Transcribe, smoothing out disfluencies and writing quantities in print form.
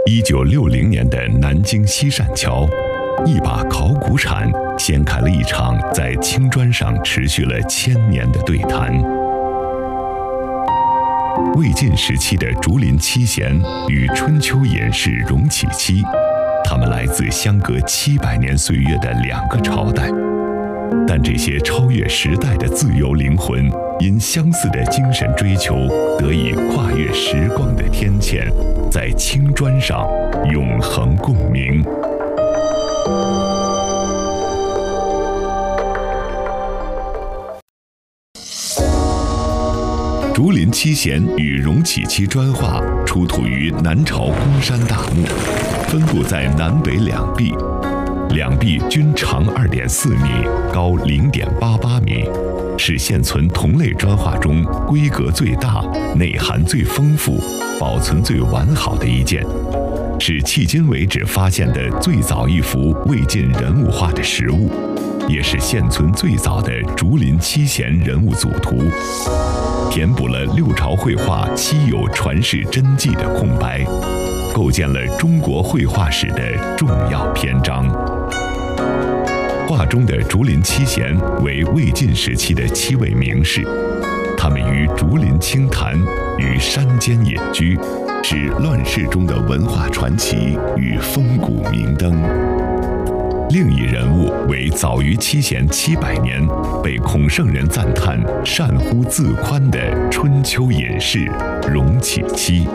1960年的南京西善桥，一把考古铲掀开了一场在青砖上持续了1000年的对谈。魏晋时期的竹林七贤与春秋隐士荣启期，他们来自相隔700年岁月的2个朝代，但这些超越时代的自由灵魂，因相似的精神追求，得以跨越时光的天堑，在青砖上永恒共鸣。竹林七贤与荣启期砖画出土于南朝公山大墓，分布在南北两壁，两壁均长2.4米，高0.88米，是现存同类砖画中规格最大、内涵最丰富、保存最完好的一件，是迄今为止发现的最早一幅魏晋人物画的实物，也是现存最早的竹林七贤人物组图，填补了六朝绘画稀有传世真迹的空白，构建了中国绘画史的重要篇章。画中的竹林七贤为魏晋时期的7位名士，他们于竹林清谈，于山间隐居，是乱世中的文化传奇与风骨明灯。另一人物为早于七贤700年，被孔圣人赞叹善乎自宽的春秋隐士荣启期。